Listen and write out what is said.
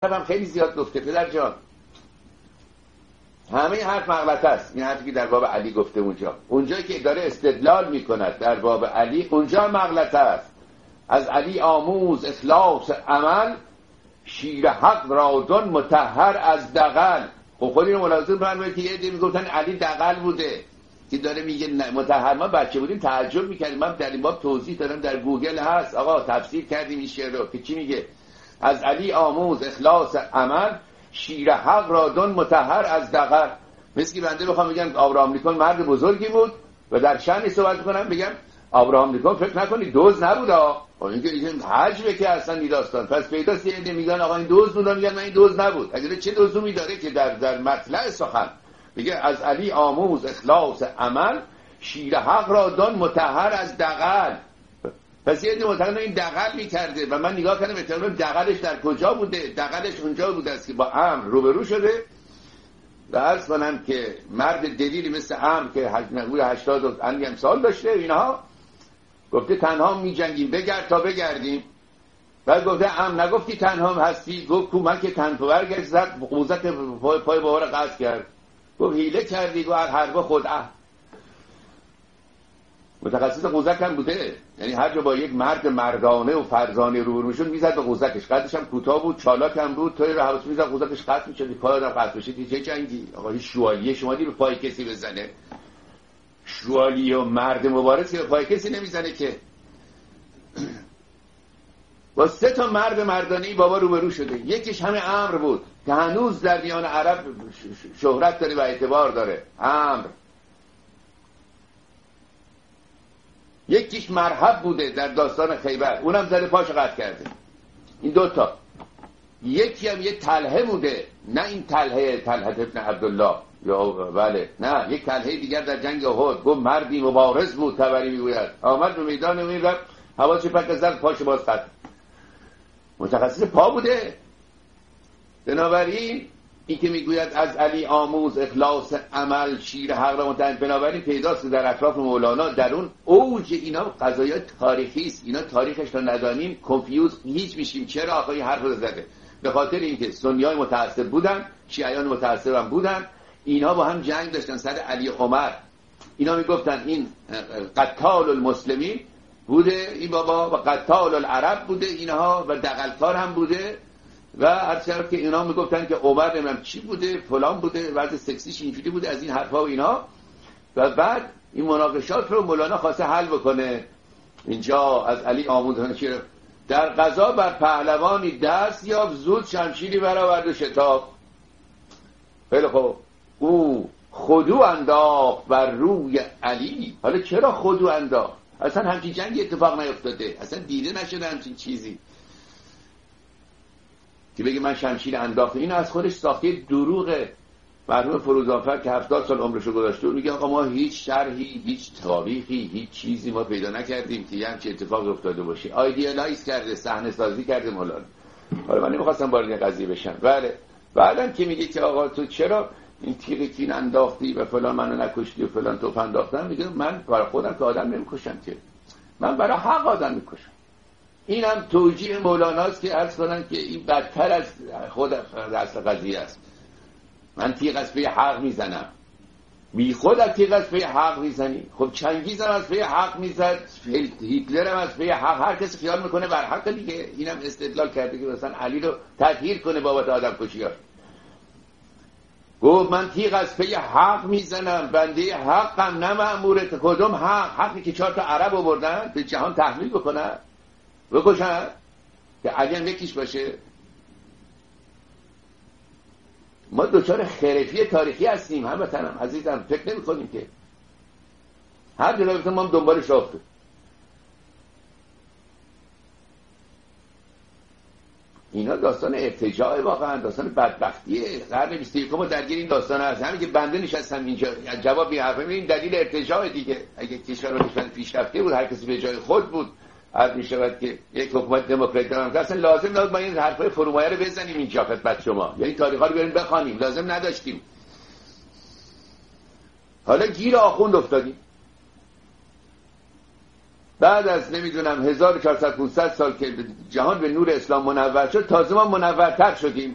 هم خیلی زیاد گفته پدر جان، همه حرف مغلطه است. این حرفی که در باب علی گفته اونجایی که داره استدلال میکند در باب علی، اونجا مغلطه است. از علی آموز اخلاص عمل، شیر حق را دون مطهر از دغل. خب خود اینو ملاحظه فرمایید که یه عده میگفتن علی دغل بوده، که داره میگه مطهر. ما بچه بودیم تعجب میکردیم، من در این باب توضیح دادم، در گوگل هست آقا، تفسیر کردیم این شعر رو که چی میگه. از علی آموز اخلاص عمل، شیر حق را دون مطهر از دغل. مثل که بنده بخوام بگم آبراهام لینکلن مرد بزرگی بود و در شأنش صحبت کنم بگم آبراهام لینکلن فکر نکنید دوز نبود. این حجبه که اصلا این داستان. پس پیداست یه عده میگن آقا این دوز بود، میگن من این دوز نبود. اگر چه لزومی داره که در مطلع سخن بگه از علی آموز اخلاص عمل، شیر حق را دان مطهر از دغل. پس یه عده معتقدن این دغل میکرده و من نگاه کردم احتمالاً دغلش در کجا بوده؟ دغلش اونجا بوده است که با عمرو روبرو شده و عرض کنم که مرد دلیری مثل عمرو که 80 انگم سال داشته، اینها گفته تنها میجنگیم، بگرد تا بگردیم. بعد گفته عمرو نگفتی تنها هستی؟ گفت کو من که تنها برگشت زد قوزک پای بابا رو قطع کرد. گفت حیله کردی؟ گفت حربه خدعه. متخصص قوزک هم بوده، یعنی هر جا با یک مرد مردانه و فرزانه روبرو میشد میزد به قوزکش. قدش هم کوتاه بود، چالاک هم بود، توی رو حواس میزد قوزکش قطع میشد، پای آدم قطع بشه. چه جنگی آقا؟ هیچ شوالیه شما دی به پای کسی بزنه؟ شوالیه و مرد مبارز که به پای کسی نمیزنه که. با 3 تا مرد مردانه‌ای بابا روبرو شده. یکیش همه عمرو بود که هنوز در میان عرب شهرت داره و اعتبار داره، عمرو. یکیش مرحب بوده در داستان خیبر، اونم زده پاش قطع کرده. این 2 تا. یکی هم یه طلحه بوده، نه این طلحه ابن عبدالله یا بله، نه یک طلحه دیگر در جنگ احد. گفت مردی مبارز بود، طبری میگوید، آمد به میدان میرفت حواسش پک زد، پاش باز قطع. متخصص پا بوده. بنابراین این که میگوید از علی آموز اخلاص عمل، شیر حق را متعین، بنابراین پیداست که در اطراف مولانا در اون اوج اینا قضایا تاریخی است. اینا تاریخش رو ندانیم کنفیوز هیچ میشیم. چرا آخه این حرف رو زده؟ به خاطر اینکه سنیای متعصب بودن، شیعیان متعصب هم بودن، اینا با هم جنگ داشتن سر علی عمر. اینا میگفتن این قتال المسلمین بوده این بابا و قتال العرب بوده اینها و دغلکار هم بوده و هر طرف که اینا میگفتن که عمر نمیدونم چی بوده فلان بوده، وضع سکسیش اینجوری بوده، از این حرفا و اینا. و بعد این مناقشات رو مولانا خواسته حل بکنه. اینجا از علی آموزان که در قضا بر پهلوانی دست یافت، زود شمشیری برآورد و شتاب. خیلی خوب، او خدو انداخت بر روی علی. حالا چرا خدو انداخت؟ اصلا همچین جنگی اتفاق نیفتاده، اصلا دیده نشده همچین چیزی که بگه من شمشیر انداخته. این از خودش ساخته دروغه. مرحوم فروزآفر که 70 سال عمرشو گذاشته میگه آقا ما هیچ شرحی، هیچ تاریخی، هیچ چیزی ما پیدا نکردیم که همچین اتفاق افتاده باشه. آیدیالایز کرده، صحنه سازی کرده مولانا. حالا من نمیخواستم وارد این قضیه بشم. بله بعدم که میگه که آقا تو چرا این تیغ کین انداختی و فلان منو نکشتی و فلان توپ انداختم، میگه من برای خودم که آدم نمیکشم، که من برای حق آدم میکشم. اینم توجیه مولاناست که عرض کنن که این بدتر از خود اصل قضیه است. من تیغ از پی حق میزنم، بی خود از تیغ از پی حق میزنی. خب چنگیز هم از پی حق میزد، هیتلر هم از پی حق. هر کسی خیال میکنه بر حق دیگه. اینم استدلال کرده که مثلا علی رو تطهیر کنه بابت آدم کشیار. گفت من تیغ از پی حق میزنم، بنده حقم، نه مأمورت. کدوم حق؟ حقی که 4 تا عرب آوردن به جهان تحمیل بکنن بکشن که علی هم یکیش باشه. ما دوچار خرفی تاریخی هستیم هموطنم عزیزم. فکر نمی کنیم که هر جلوی ما هم دنبالش رفتیم. اینا داستان ارتجاع، واقعا داستان بدبختیه. قرن 21 ما درگیر این داستان هست. همین که بنده نشستم اینجا جواب می‌دم این دلیل ارتجاع دیگه. اگه کشور پیشرفته بود، هر کسی به جای خود بود، عرض می‌شود که یک حکومت دموکراتیک هم اصلا لازم نبود ما این حرفای فرومایه رو بزنیم اینجا خدمت شما. یعنی تاریخا رو بریم بخوانیم، لازم نداشتیم. حالا گیر آخوند افتادیم. بعد از نمیدونم 1400 500 سال که جهان به نور اسلام منور شد، تازه ما منورتر شدیم.